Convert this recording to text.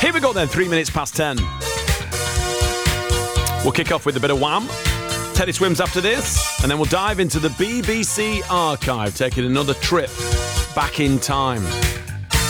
Here we go then, 3 minutes past 10. We'll kick off with a bit of Wham. Teddy Swims after this, and then we'll dive into the BBC archive, taking another trip back in time.